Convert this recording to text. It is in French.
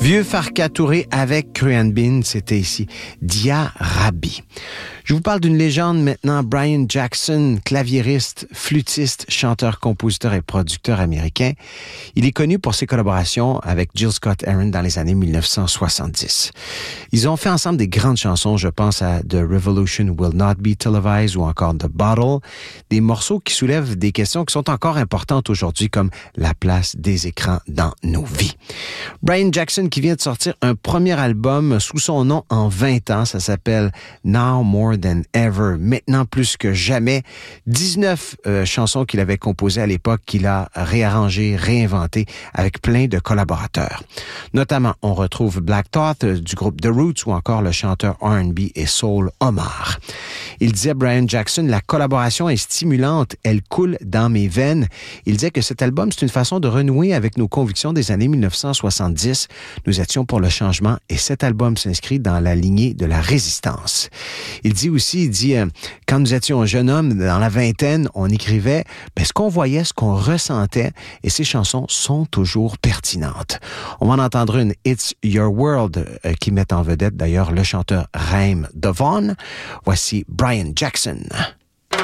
Vieux Farka Touré avec Cruan Bean, c'était ici Dia Rabbi. Je vous parle d'une légende maintenant, Brian Jackson, claviériste, flûtiste, chanteur, compositeur et producteur américain. Il est connu pour ses collaborations avec Jill Scott Heron dans les années 1970. Ils ont fait ensemble des grandes chansons, je pense à The Revolution Will Not Be Televised ou encore The Bottle, des morceaux qui soulèvent des questions qui sont encore importantes aujourd'hui comme la place des écrans dans nos vies. Brian Jackson qui vient de sortir un premier album sous son nom en 20 ans, ça s'appelle Now More Than Ever, maintenant plus que jamais. 19 chansons qu'il avait composées à l'époque, qu'il a réarrangées, réinventées avec plein de collaborateurs. Notamment, on retrouve Black Thought du groupe The Roots ou encore le chanteur R&B et soul Omar. Il disait, Brian Jackson, la collaboration est stimulante, elle coule dans mes veines. Il disait que cet album, c'est une façon de renouer avec nos convictions des années 1970. Nous étions pour le changement et cet album s'inscrit dans la lignée de la résistance. Il dit, quand nous étions jeunes hommes, dans la vingtaine, on écrivait ce qu'on voyait, ce qu'on ressentait, et ces chansons sont toujours pertinentes. On va en entendre une, It's Your World, qui met en vedette d'ailleurs le chanteur Raim Devon. Voici Brian Jackson.